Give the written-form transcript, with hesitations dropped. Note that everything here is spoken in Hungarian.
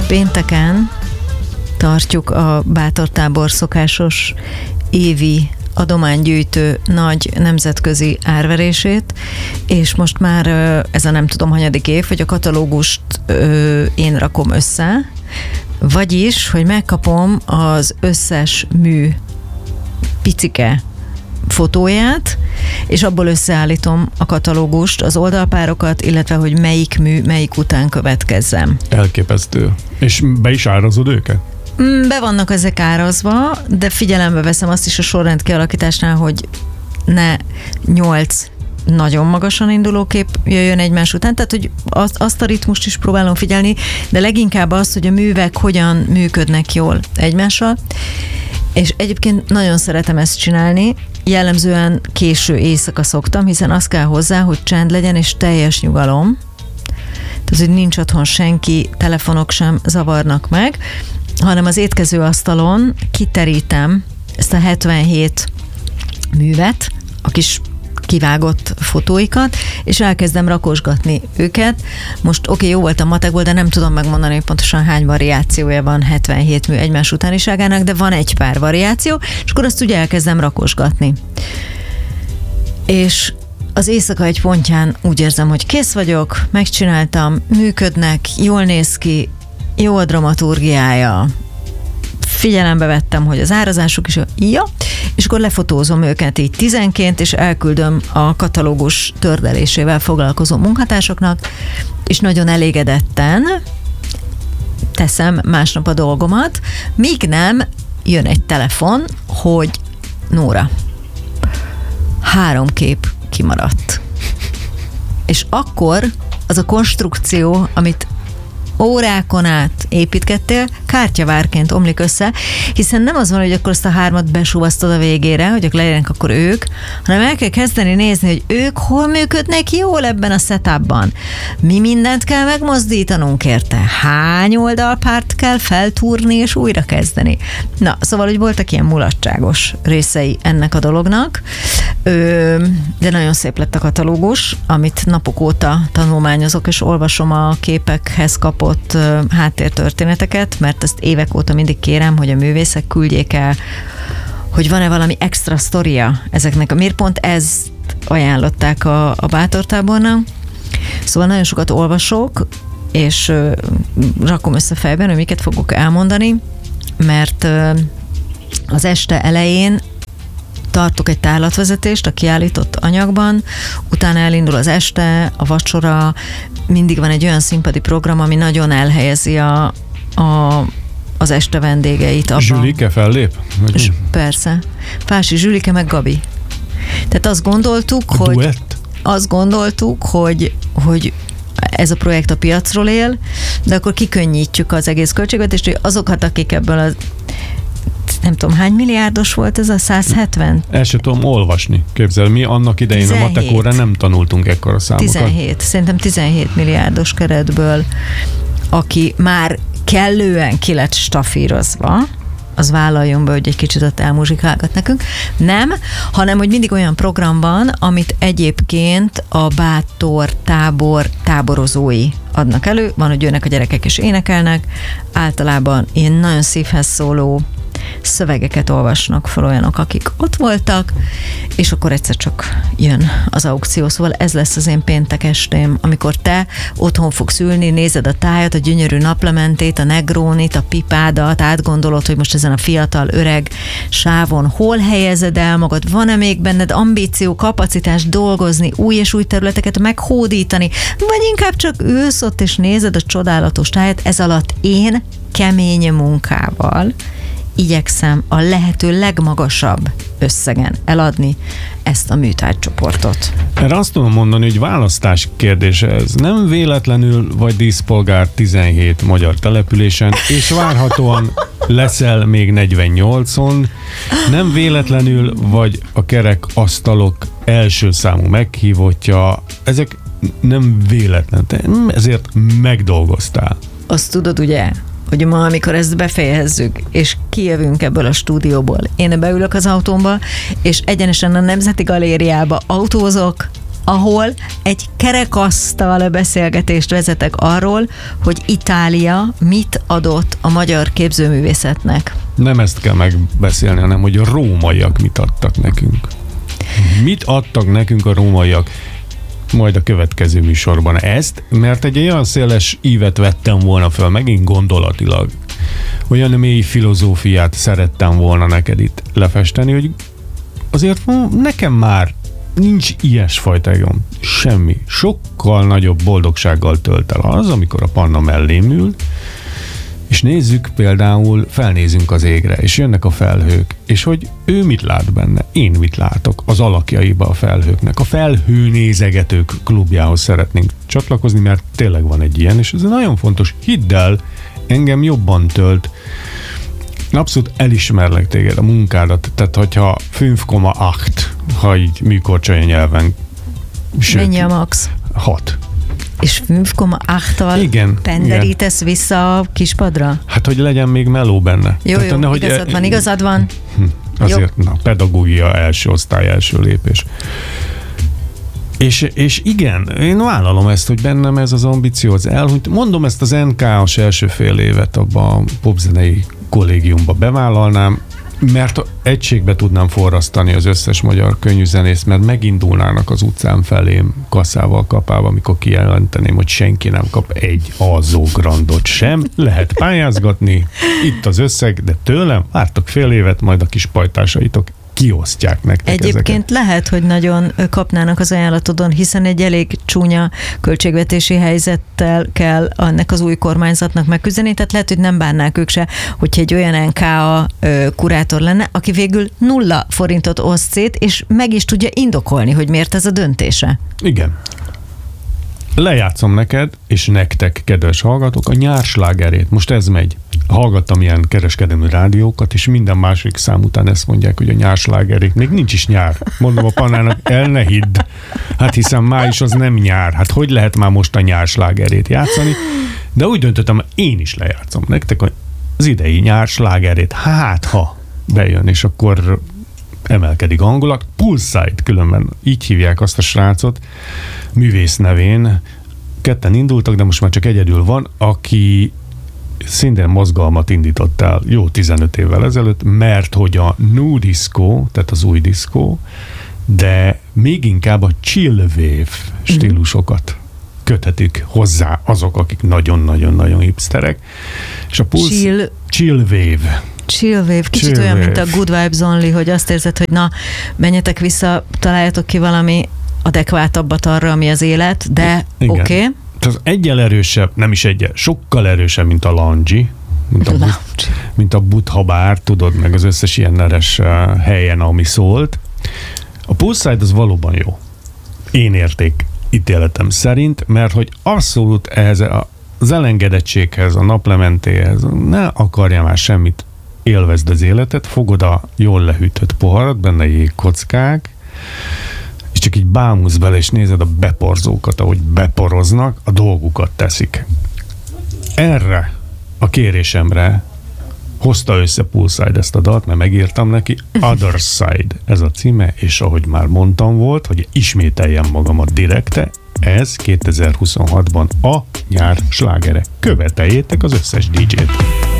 Pénteken tartjuk a Bátortábor szokásos évi adománygyűjtő nagy nemzetközi árverését, és most már ez a nem tudom hanyadik év, hogy a katalógust én rakom össze, vagyis, hogy megkapom az összes mű picike fotóját, és abból összeállítom a katalógust, az oldalpárokat, illetve hogy melyik mű, melyik után következzem. Elképesztő. És be is árazod őket? Be vannak ezek árazva, de figyelembe veszem azt is a sorrend kialakításnál, hogy ne 8 nagyon magasan induló kép jöjjön egymás után, tehát hogy azt a ritmust is próbálom figyelni, de leginkább az, hogy a művek hogyan működnek jól egymással, és egyébként nagyon szeretem ezt csinálni, jellemzően késő éjszaka szoktam, hiszen az kell hozzá, hogy csend legyen és teljes nyugalom, tehát hogy nincs otthon senki, telefonok sem zavarnak meg, hanem az étkezőasztalon kiterítem ezt a 77 művet, a kis kivágott fotóikat, és elkezdem rakosgatni őket. Most jó volt a matekból, de nem tudom megmondani, hogy pontosan hány variációja van 77 mű egymás utániságának, de van egy pár variáció, és akkor azt ugye elkezdem rakosgatni. És az éjszaka egy pontján úgy érzem, hogy kész vagyok, megcsináltam, működnek, jól néz ki, jó a dramaturgiája, figyelembe vettem, hogy az árazásuk is és akkor lefotózom őket így 10-ként, és elküldöm a katalógus tördelésével foglalkozó munkatársaknak, és nagyon elégedetten teszem másnap a dolgomat, míg nem jön egy telefon, hogy Nóra, 3 kép kimaradt. És akkor az a konstrukció, amit órákon át építgettél, kártyavárként omlik össze, hiszen nem az van, hogy akkor azt a 3 besúvasztod a végére, hogy legyenek akkor ők, hanem el kell kezdeni nézni, hogy ők hol működnek jól ebben a setupban. Mi mindent kell megmozdítanunk érte? Hány oldalpárt kell feltúrni és újra kezdeni? Na, szóval, hogy voltak ilyen mulatságos részei ennek a dolognak, de nagyon szép lett a katalógus, amit napok óta tanulmányozok, és olvasom a képekhez kapott háttértörténeteket, mert ezt évek óta mindig kérem, hogy a művészek küldjék el, hogy van-e valami extra sztoria ezeknek. Miért pont ezt ajánlották a Bátortábornak? Szóval nagyon sokat olvasok, és rakom össze fejben, hogy miket fogok elmondani, mert az este elején tartok egy tárlatvezetést a kiállított anyagban, utána elindul az este, a vacsora, mindig van egy olyan színpadi program, ami nagyon elhelyezi az este vendégeit. Zsülike fellép? Persze. Fási Zsülike meg Gabi. Tehát azt gondoltuk, hogy ez a projekt a piacról él, de akkor kikönnyítjük az egész költségvetést, hogy azokat, akik ebből a nem tudom, hány milliárdos volt ez a 170? El sem tudom olvasni. Képzel, mi annak idején 17. A matek órán nem tanultunk ekkora számokat. 17. Szerintem 17 milliárdos keretből, aki már kellően ki lett stafírozva, az vállaljon be, hogy egy kicsit ott elmuzsikálgat nekünk. Nem, hanem, hogy mindig olyan program van, amit egyébként a Bátortábor táborozói adnak elő. Van, hogy jönnek a gyerekek és énekelnek. Általában ilyen nagyon szívhez szóló szövegeket olvasnak fel olyanok, akik ott voltak, és akkor egyszer csak jön az aukció. Szóval ez lesz az én péntek estém, amikor te otthon fogsz ülni, nézed a tájat, a gyönyörű naplementét, a negrónit, a pipádat, átgondolod, hogy most ezen a fiatal, öreg sávon hol helyezed el magad, van-e még benned ambíció, kapacitás dolgozni, új és új területeket meghódítani, vagy inkább csak ülsz ott és nézed a csodálatos tájat, ez alatt én kemény munkával igyekszem a lehető legmagasabb összegen eladni ezt a műtárgycsoportot. Erre azt tudom mondani, hogy választás kérdése ez. Nem véletlenül vagy díszpolgár 17 magyar településen, és várhatóan leszel még 48-on. Nem véletlenül vagy a kerek asztalok első számú meghívottja. Ezek nem véletlen. Te ezért megdolgoztál. Azt tudod ugye, hogy ma, amikor ezt befejezzük, és kijövünk ebből a stúdióból, én beülök az autómba, és egyenesen a Nemzeti Galériába autózok, ahol egy kerekasztal beszélgetést vezetek arról, hogy Itália mit adott a magyar képzőművészetnek. Nem ezt kell megbeszélni, hanem hogy a rómaiak mit adtak nekünk. Mit adtak nekünk a rómaiak? Majd a következő műsorban ezt, mert egy olyan széles ívet vettem volna föl, megint gondolatilag. Olyan mély filozófiát szerettem volna neked itt lefesteni, hogy azért nekem már nincs ilyesfajta jom. Semmi. Sokkal nagyobb boldogsággal tölt el az, amikor a Panna mellém ül, és nézzük például, felnézünk az égre, és jönnek a felhők, és hogy ő mit lát benne, én mit látok az alakjaiba a felhőknek. A felhőnézegetők klubjához szeretnénk csatlakozni, mert tényleg van egy ilyen, és ez nagyon fontos. Hidd el, engem jobban tölt. Abszolút elismerlek téged, a munkádat, tehát hogyha 5,8, ha így műkorcsolya nyelven. Mennyi a max? 6. És 5,8-tal penderítesz vissza a kispadra? Hát, hogy legyen még meló benne. Jó, igazad van. Azért, jó. Pedagógia első osztály, első lépés. És igen, én vállalom ezt, hogy bennem ez az ambíció, az elhunyt. Mondom, ezt az NK-as első fél évet abban a popzenei kollégiumba bevállalnám, mert egységbe tudnám forrasztani az összes magyar könnyűzenészt, mert megindulnának az utcán felém kasszával kapálva, amikor kijelenteném, hogy senki nem kap egy alzógrandot sem. Lehet pályázgatni, itt az összeg, de tőlem vártok fél évet, majd a kis pajtásaitok kiosztják nektek Egyébként ezeket. Lehet, hogy nagyon kapnának az ajánlatodon, hiszen egy elég csúnya költségvetési helyzettel kell ennek az új kormányzatnak megküzdeni, tehát lehet, hogy nem bánnák ők se, hogyha egy olyan NKA kurátor lenne, aki végül 0 forintot oszt szét, és meg is tudja indokolni, hogy miért ez a döntése. Igen. Lejátszom neked, és nektek, kedves hallgatók, a nyárslágerét. Most ez megy. Hallgattam ilyen kereskedelmi rádiókat, és minden másik szám után ezt mondják, hogy a nyárslágerét. Még nincs is nyár. Mondom a Pannának, el ne hidd. Hát hiszen május az nem nyár. Hát hogy lehet már most a nyárslágerét játszani? De úgy döntöttem, én is lejátszom nektek az idei nyárslágerét. Hát ha bejön, és akkor emelkedik a hangulat. Poolside, különben így hívják azt a srácot, művész nevén. Ketten indultak, de most már csak egyedül van, aki szintén mozgalmat indított el jó 15 évvel ezelőtt, mert hogy a new disco, tehát az új diszkó, de még inkább a chill wave stílusokat köthetik hozzá azok, akik nagyon-nagyon-nagyon hipsterek. És a chill wave. Chill wave, kicsit chill olyan, mint a Good Vibes Only, hogy azt érzed, hogy na, menjetek vissza, találjatok ki valami adekvátabbat arra, ami az élet, de oké. Okay. Az egyel erősebb, nem is egyel, sokkal erősebb, mint a Langi, mint a Buddha bár, tudod, meg az összes ilyen neres helyen, ami szólt. A Poolside az valóban jó. Én ítéletem szerint, mert hogy abszolút ehhez az elengedettséghez, a naplementéhez ne akarja már semmit, élvezd az életet, fogod a jól lehűtött poharat, benne jégkockák, és csak így bámulsz bele, és nézed a beporzókat, ahogy beporoznak, a dolgukat teszik. Erre a kérésemre hozta össze Poolside ezt a dalt, mert megírtam neki, Other Side, ez a címe, és ahogy már mondtam volt, hogy ismételjem magamat direkte, ez 2026-ban a nyár slágere. Követeljétek az összes DJ-t.